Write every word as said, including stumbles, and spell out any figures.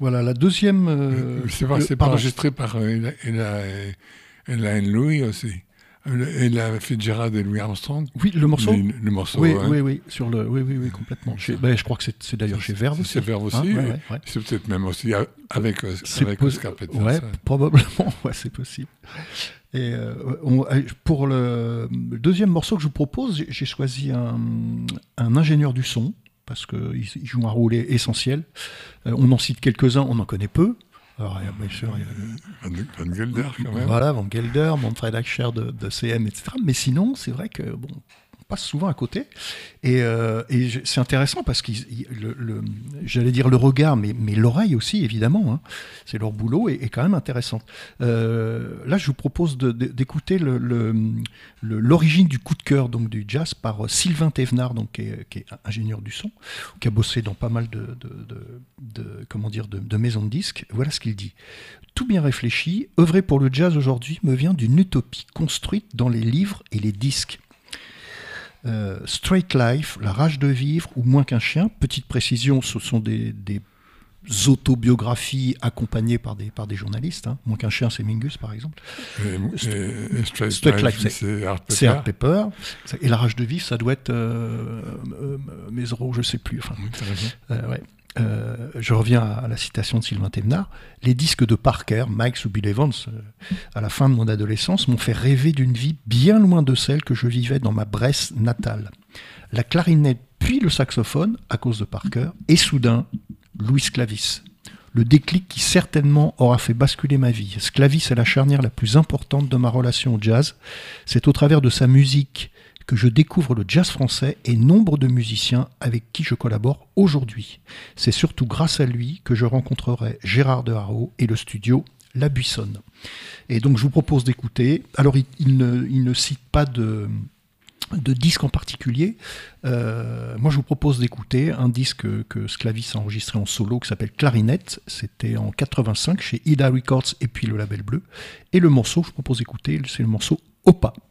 Voilà, la deuxième... Euh, c'est pas, le, c'est pas enregistré par Ella, Ella, Ella and Louis aussi. Ella Fitzgerald et Louis Armstrong. Oui, le morceau. Le, le morceau, oui, hein. oui, oui, sur le, oui, oui, oui, complètement. Chez, ben, je crois que c'est, c'est d'ailleurs chez Verve aussi. C'est Verve aussi. Hein, ouais, ouais, ouais. C'est peut-être même aussi avec, avec pos- Oscar Peterson. Ouais, probablement, ouais, c'est possible. Et euh, on, pour le, le deuxième morceau que je vous propose, j'ai, j'ai choisi un, un ingénieur du son, parce qu'il il joue un rôle essentiel. Euh, on en cite quelques-uns, on en connaît peu. Alors, bien sûr, il y a Van, Van Gelder, quand même. Voilà, Van Gelder, Manfred Eicher de, de C M, et cetera. Mais sinon, c'est vrai que, bon, on passe souvent à côté. Et, euh, et je, c'est intéressant parce que le, le, j'allais dire le regard, mais, mais l'oreille aussi, évidemment. Hein, c'est leur boulot et, et quand même intéressant. Euh, là, je vous propose de, de, d'écouter le, le, le, l'origine du coup de cœur donc, du jazz par Sylvain Thévenard, donc, qui, est, qui est ingénieur du son, qui a bossé dans pas mal de, de, de, de, comment dire, de, de maisons de disques. Voilà ce qu'il dit. Tout bien réfléchi, œuvrer pour le jazz aujourd'hui me vient d'une utopie construite dans les livres et les disques. Euh, Straight Life, La rage de vivre ou Moins qu'un chien, petite précision, ce sont des, des autobiographies accompagnées par des, par des journalistes. Hein. Moins qu'un chien, c'est Mingus par exemple. Et, et, et Straight, Straight Life, Life, c'est, c'est Art Pepper. C'est Art Pepper. Et La rage de vivre, ça doit être euh, euh, Mézereau, je sais plus. Enfin, oui, t'as raison. Euh, ouais. Euh, je reviens à la citation de Sylvain Thévenard. Les disques de Parker, Mike ou Bill Evans, euh, à la fin de mon adolescence, m'ont fait rêver d'une vie bien loin de celle que je vivais dans ma Bresse natale. La clarinette puis le saxophone, à cause de Parker, et soudain, Louis Sclavis. Le déclic qui certainement aura fait basculer ma vie. Sclavis est la charnière la plus importante de ma relation au jazz. C'est au travers de sa musique que je découvre le jazz français et nombre de musiciens avec qui je collabore aujourd'hui. C'est surtout grâce à lui que je rencontrerai Gérard de Haro et le studio La Buissonne. Et donc je vous propose d'écouter. Alors il, il, ne, il ne cite pas de, de disque en particulier. Euh, moi je vous propose d'écouter un disque que Sclavis a enregistré en solo qui s'appelle Clarinette. C'était en quatre-vingt-cinq chez Ida Records et puis le label bleu. Et le morceau que je propose d'écouter, c'est le morceau Opa.